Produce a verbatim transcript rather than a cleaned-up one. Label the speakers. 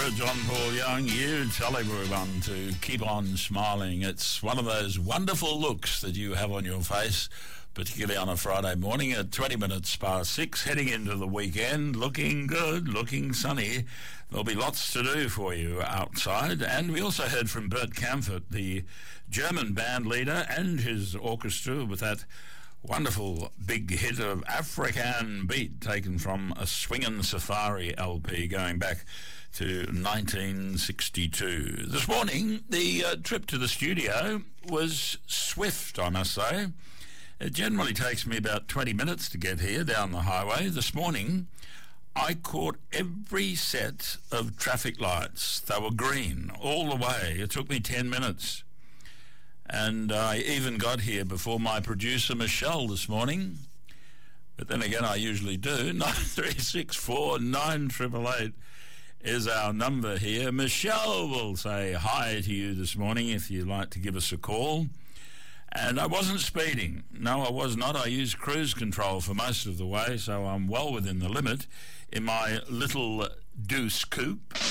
Speaker 1: John Paul Young. You tell everyone to keep on smiling. It's one of those wonderful looks that you have on your face, particularly on a Friday morning at twenty minutes past six, heading into the weekend, looking good, looking sunny. There'll be lots to do for you outside. And we also heard from Bert Kaempfert, the German band leader, and his orchestra with that wonderful big hit of African Beat, taken from a Swingin' Safari L P going back to nineteen sixty-two. This morning, the uh, trip to the studio was swift, I must say. It generally takes me about twenty minutes to get here down the highway. This morning, I caught every set of traffic lights. They were green all the way. It took me ten minutes. And I even got here before my producer, Michelle, this morning. But then again, I usually do. nine three six four, nine eight eight eight is our number here. Michelle will say hi to you this morning if you'd like to give us a call. And I wasn't speeding. No, I was not. I used cruise control for most of the way, so I'm well within the limit in my little Deuce coupe.